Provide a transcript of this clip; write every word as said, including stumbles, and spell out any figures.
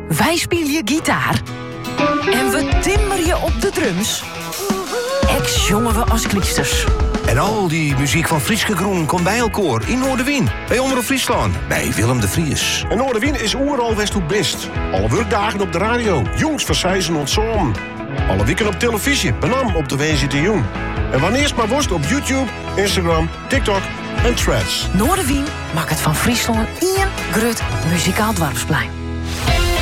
Wij spelen je gitaar. En we timmeren je op de drums. Ex jongen we als kliesters. En al die muziek van Frieske Groen komt bij elkaar in Noorderwien. Bij Omroep Friesland. Bij Willem de Vries. En Noorderwien is oeral west hoe best. Alle werkdagen op de radio. Jongs van Sijzen ontzoom. Alle weken op televisie. Benam op de W Z T Jong. En wanneer maar worst op YouTube, Instagram, TikTok en Threads. Noorderwien maakt het van Friesland één grut muzikaal dorpsplein.